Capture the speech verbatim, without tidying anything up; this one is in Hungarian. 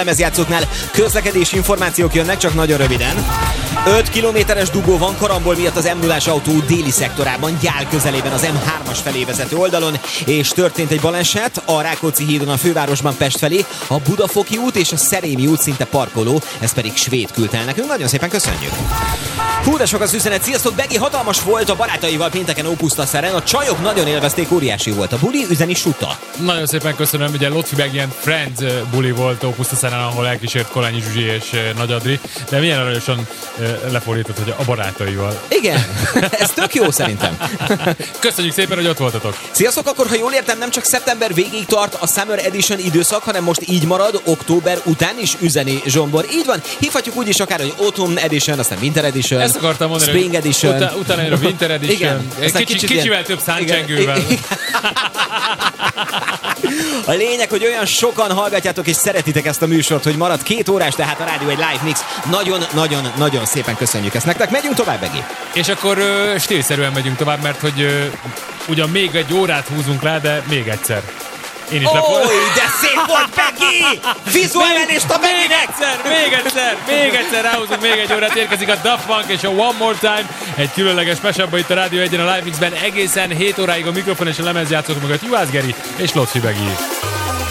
lemezjátszóknál közlekedési információk jönnek, csak nagyon röviden. öt kilométeres dugó van karambol miatt az em nullás autó déli szektorában, Gyál közelében az em hármas felé vezető oldalon, és történt egy baleset a Rákóczi hídon a fővárosban Pest felé, a Budafoki út és a Szerémi út szinte parkoló, ez pedig Svéd küldte el nekünk, nagyon szépen köszönjük. Hú, de sok az üzenet, sziasztok, Begi hatalmas volt a barátaival pénteken Ópusztaszeren, a csajok nagyon élvezték, óriási volt a buli, üzeni Suta. Nagyon szépen köszönöm, ugye Lotfi meg ilyen Friends buli volt Ópusztaszeren, ahol elkísért Kolányi Zsuzsi és Nagy Adri, de milyen aranyosan lefordított, hogy a barátaival. Igen, ez tök jó szerintem. Köszönjük szépen, hogy ott voltatok. Sziasztok, akkor ha jól értem, nem csak szeptember végéig tart a Summer Edition időszak, hanem most így marad, október után is üzeni Zsombor. Így van, hívhatjuk úgy is akár, hogy Autumn Edition, aztán Winter Edition, ezt akartam mondani, Spring Edition. Utána, utána jön a Winter Edition. Igen, Kicsi, kicsit kicsivel ilyen... több száncsengővel. A lényeg, hogy olyan sokan hallgatjátok és szeretitek ezt a műsort, hogy marad két órás, tehát a rádió egy live mix. Nagyon-nagyon-nagyon szépen köszönjük ezt nektek. Megyünk tovább, Begi. És akkor ö, stílszerűen megyünk tovább, mert hogy ö, ugyan még egy órát húzunk rá, de még egyszer. Én is Ó, lepol... de szép volt, Begi! Vizuálista Beginek! Még egyszer, még egyszer, még egyszer ráhúzunk még egy órát, érkezik a Daft Punk és a One More Time, egy különleges mesebben itt a Rádió egyen a Live Mixben, egészen hét óráig a mikrofon és a lemezjátszók mögött Juhász Geri és Lotfi Begi.